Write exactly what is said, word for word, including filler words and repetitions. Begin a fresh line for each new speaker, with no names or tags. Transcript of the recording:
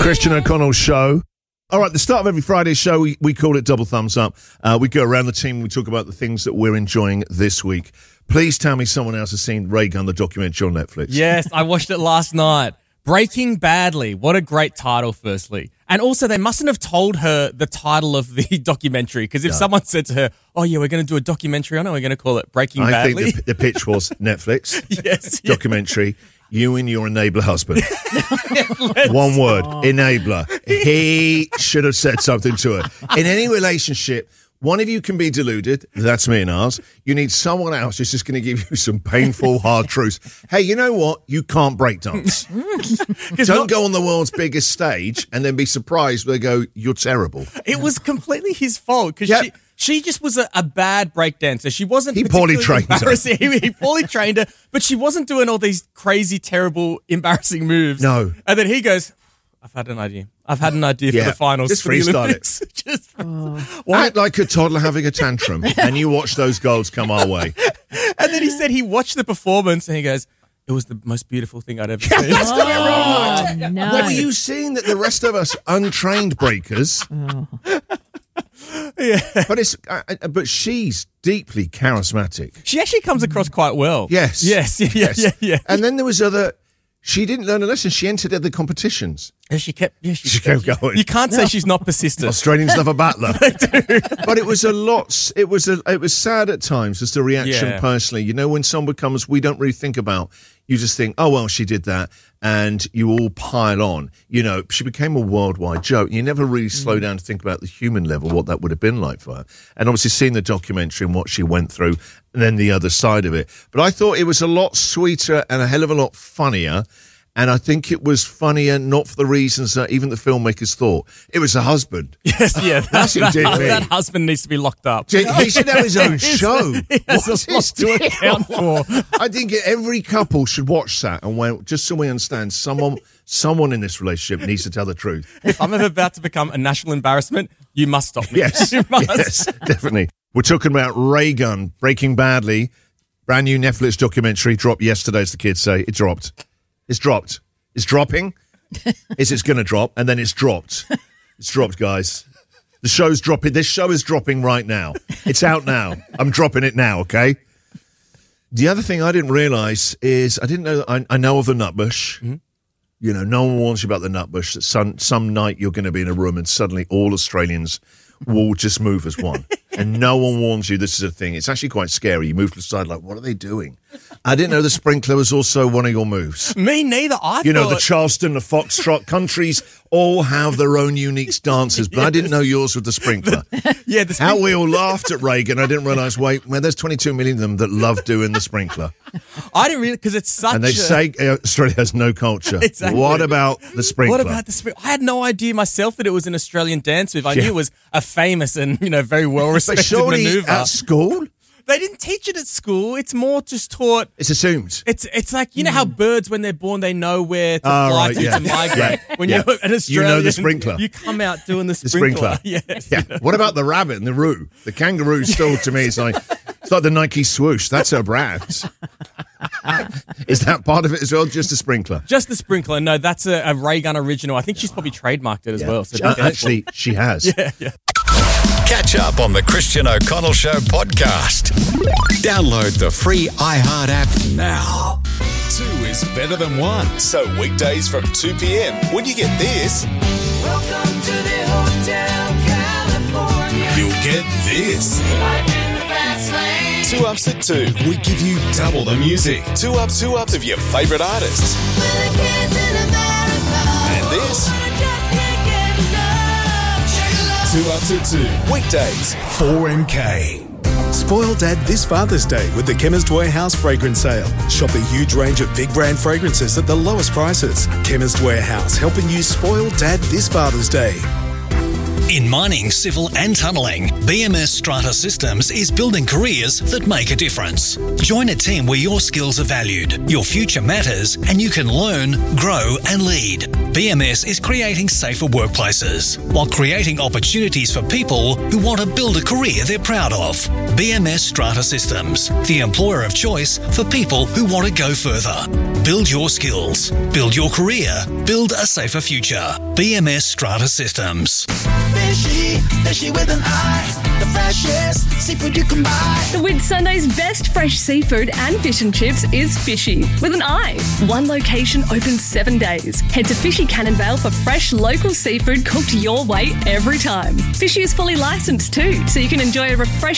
Christian O'Connell Show. All right, the start of every Friday show, we, we call it Double Thumbs Up. Uh, we go around the team and we talk about the things that we're enjoying this week. Please tell me someone else has seen Ray Gun, the documentary on Netflix.
Yes, I watched it last night. Breaking Badly. What a great title, firstly. And also, they mustn't have told her the title of the documentary, because if
No.
someone said to her, oh, yeah, we're going to do a documentary on it, we're going to call it Breaking
I
Badly.
think the, the pitch was Netflix,
yes,
documentary, you and your enabler husband. One word, enabler. He should have said something to her. In any relationship, one of you can be deluded. That's me and ours. You need someone else who's just going to give you some painful, hard truths. Hey, you know what? You can't break dance. Don't
not-
go on the world's biggest stage and then be surprised when they go, you're terrible.
It was completely his fault, because
Yeah.
she... She just was a, a bad breakdancer. She wasn't
He poorly
particularly
trained her.
embarrassing. He, he poorly trained her, but she wasn't doing all these crazy, terrible, embarrassing moves.
No.
And then he goes, I've had an idea. I've had an idea
Yeah.
for the finals.
Just
for the
freestyle it.
Olympics. Just Why-
Act like a toddler having a tantrum and you watch those goals come our way.
And then he said he watched the performance and he goes, it was the most beautiful thing I'd ever seen.
Oh, no.
What were you seeing that the rest of us untrained breakers?
Yeah.
But it's uh, uh, but she's deeply charismatic.
She actually comes across quite well.
Yes.
Yes. Yeah,
Yes.
yeah, yeah.
And then there was other. She didn't learn a lesson. She entered other competitions.
And she kept, yeah, she,
She kept going.
You can't say she's not persistent.
Australians love a battler. But it was a lot. It was a. It was sad at times, just the reaction
Yeah.
personally. You know, when someone comes, we don't really think about. You just think, oh well, she did that, and you all pile on. You know, she became a worldwide joke. You never really slow down to think about the human level, what that would have been like for her. And obviously, seeing the documentary and what she went through, and then the other side of it. But I thought it was a lot sweeter and a hell of a lot funnier. And I think it was funnier, not for the reasons that even the filmmakers thought. It was a husband.
Yes, yeah. That,
That's who
that,
did me.
that husband needs to be locked up.
He he should have his own
He's-
show.
He has
What's
a lot
his
to
deal?
account for.
I think every couple should watch that and went, just so we understand, someone someone in this relationship needs to tell the truth.
If I'm ever about to become a national embarrassment, you must stop me.
Yes,
You must.
yes, definitely. We're talking about Ray Gun, Breaking Badly, brand new Netflix documentary, dropped yesterday, as the kids say. It dropped. It's dropped. It's dropping. Is it's going to drop, and then it's dropped. It's dropped, guys. The show's dropping. This show is dropping right now. It's out now. I'm dropping it now, okay? The other thing I didn't realise is I didn't know that I, I know of the Nutbush.
Mm-hmm.
You know, no one warns you about the Nutbush, that some, some night you're going to be in a room and suddenly all Australians will just move as one. And no one warns you this is a thing. It's actually quite scary. You move to the side like, what are they doing? I didn't know the sprinkler was also one of your moves.
Me neither. I
You know,
thought,
the Charleston, the Foxtrot countries all have their own unique dances, but I didn't know yours with the sprinkler.
yeah, the
How
spring-
we all laughed at Reagan, I didn't realise, wait, well, there's twenty-two million of them that love doing the sprinkler.
I didn't really, because it's such
And they
a,
say uh, Australia has no culture.
Exactly.
What about the sprinkler?
What about the spring? I had no idea myself that it was an Australian dance move. I
Yeah.
knew it was a famous and, you know, very well
But
respected
surely
maneuver.
at school,
They didn't teach it at school. It's more just taught.
it's assumed.
It's it's like, you know how birds, when they're born, they know where to
Oh,
fly
right,
to,
yeah.
to migrate. When
Yeah.
you're an
You
Australian,
know the sprinkler.
You come out doing the
The
sprinkler.
sprinkler.
Yes.
Yeah. What about the rabbit and the roo? The kangaroo still, to me, is like, it's like the Nike swoosh. That's her brand. Is that part of it as well? Just a sprinkler?
Just the sprinkler. No, that's a, a Ray Gun original. I think she's probably trademarked it as well. So
She-
be careful.
actually, she has.
yeah, yeah.
Catch up on the Christian O'Connell Show podcast. Download the free iHeart app now. Two is better than one. So weekdays from two p.m. when you get this,
Welcome to the Hotel California.
you'll get this.
Life in the fast lane.
Two ups at two. We give you double the music. Two ups, two ups of your favourite artists.
With the kids in America.
And this,
I just can't get enough. Shake it up.
two ups at two. Weekdays, four M K.
Spoil Dad this Father's Day with the Chemist Warehouse fragrance sale. Shop a huge range of big brand fragrances at the lowest prices. Chemist Warehouse, helping you spoil Dad this Father's Day.
In mining, civil and tunnelling, B M S Strata Systems is building careers that make a difference. Join a team where your skills are valued, your future matters, and you can learn, grow and lead. B M S is creating safer workplaces while creating opportunities for people who want to build a career they're proud of. B M S Strata Systems, the employer of choice for people who want to go further. Build your skills. Build your career. Build a safer future. B M S Strata Systems.
Fishy, fishy with an eye. The freshest seafood you can buy.
The Whit Sunday's best fresh seafood and fish and chips is Fishy with an I. One location open seven days. Head to Fishy Cannonvale for fresh local seafood cooked your way every time. Fishy is fully licensed too, so you can enjoy a refreshing